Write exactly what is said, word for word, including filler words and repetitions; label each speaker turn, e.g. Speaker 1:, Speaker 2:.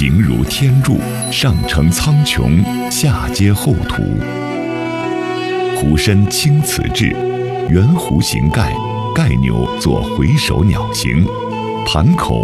Speaker 1: 形如天柱，上承苍穹，下接厚土。壶身青瓷质，圆弧形盖，盖钮作回首鸟形，盘口